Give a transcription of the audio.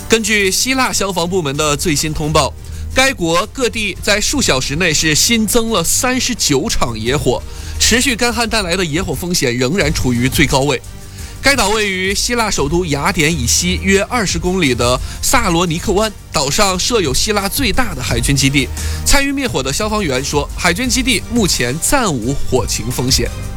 根据希腊消防部门的最新通报，该国各地在数小时内是新增了39场野火，持续干旱带来的野火风险仍然处于最高位。该岛位于希腊首都雅典以西约20公里的萨罗尼克湾，岛上设有希腊最大的海军基地。参与灭火的消防员说，海军基地目前暂无火情风险。